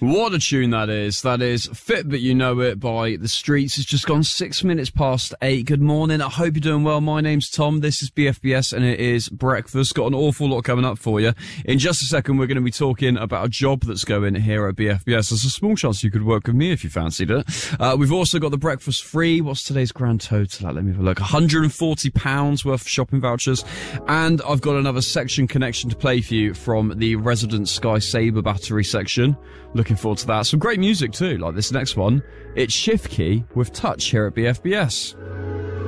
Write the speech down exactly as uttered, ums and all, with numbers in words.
What a tune that is. That is Fit But You Know It by The Streets. It's just gone six minutes past eight. Good morning. I hope you're doing well. My name's Tom. This is B F B S and it is breakfast. Got an awful lot coming up for you. In just a second, we're going to be talking about a job that's going here at B F B S. There's a small chance you could work with me if you fancied it. Uh, we've also got the breakfast free. What's today's grand total? Let me have a look. one hundred and forty pounds worth of shopping vouchers. And I've got another section connection to play for you from the Resident Sky Sabre battery section. Looking forward to that. Some great music too, like this next one. It's Shift Key with Touch here at B F B S.